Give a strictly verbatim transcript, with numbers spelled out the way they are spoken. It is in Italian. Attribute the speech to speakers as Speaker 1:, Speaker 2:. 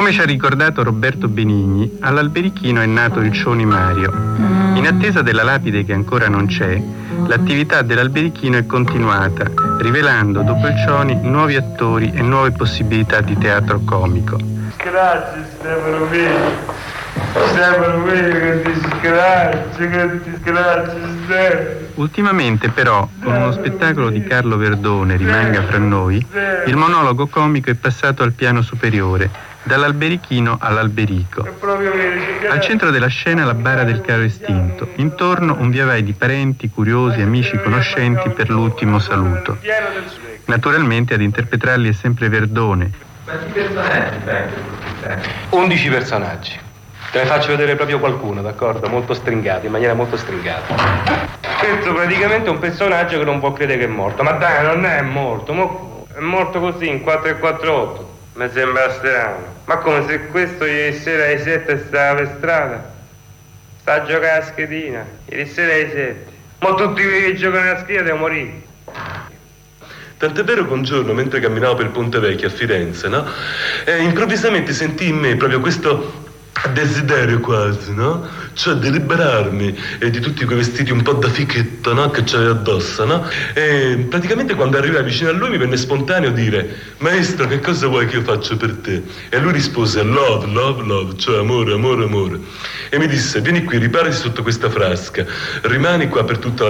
Speaker 1: Come ci ha ricordato Roberto Benigni, all'Alberichino è nato il Cioni Mario. In attesa della lapide che ancora non c'è, l'attività dell'Alberichino è continuata, rivelando dopo il Cioni nuovi attori e nuove possibilità di teatro comico.
Speaker 2: Grazie Stefano mio, Stefano mio che ti scracci, che ti scracci Stefano.
Speaker 1: Ultimamente però, con uno spettacolo di Carlo Verdone, Rimanga fra noi, il monologo comico è passato al piano superiore, dall'Alberichino all'Alberico. Al centro della scena la bara del caro estinto, intorno un via vai di parenti, curiosi, amici, conoscenti per l'ultimo saluto. Naturalmente ad interpretarli è sempre Verdone.
Speaker 3: undici personaggi. Te ne faccio vedere proprio qualcuno, d'accordo? Molto stringato, in maniera molto stringata. Questo praticamente è un personaggio che non può credere che è morto. Ma dai, non è morto, mo- è morto così in quattro e quarantotto. Mi sembra strano. Ma come se questo ieri sera alle sette stava per strada? Sta a giocare a schedina. Ieri sera alle sette. Ma tutti quelli che giocano a scheda devono morire.
Speaker 4: Tant'è vero che un giorno, mentre camminavo per Ponte Vecchio a Firenze, no? Eh, improvvisamente sentii in me proprio questo desiderio quasi, no? Cioè di liberarmi eh, di tutti quei vestiti un po' da fichetto, no? Che c'avevo addosso, no? E praticamente quando arrivai vicino a lui mi venne spontaneo dire: maestro, che cosa vuoi che io faccia per te? E lui rispose: love, love, love, cioè amore, amore, amore. E mi disse: vieni qui, riparati sotto questa frasca, rimani qua per tutta la